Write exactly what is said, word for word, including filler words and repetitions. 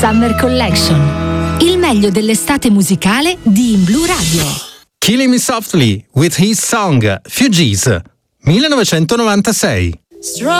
Summer Collection, il meglio dell'estate musicale di In Blu Radio. Killing Me Softly with His Song, Fugees, millenovecentonovantasei.